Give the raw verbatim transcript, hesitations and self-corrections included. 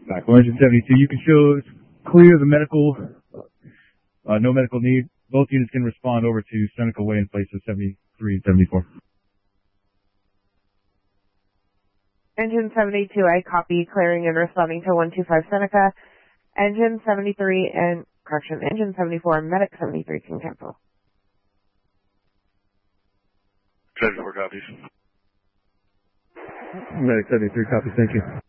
Back for engine seventy-two, you can show clear the medical, uh, no medical need. Both units can respond over to Seneca Way in place of seventy-three and seventy-four. Engine seventy-two, I copy, clearing and responding to one two five Seneca. Engine seventy-three and, correction, Engine seventy-four and Medic seventy-three can cancel. seventy-four copies. Medic seventy-three copies, thank you.